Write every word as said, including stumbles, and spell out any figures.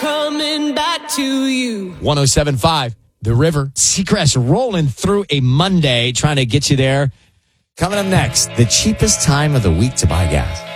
coming back to you. one oh seven point five, The River. Seacrest rolling through a Monday, trying to get you there. Coming up next, the cheapest time of the week to buy gas.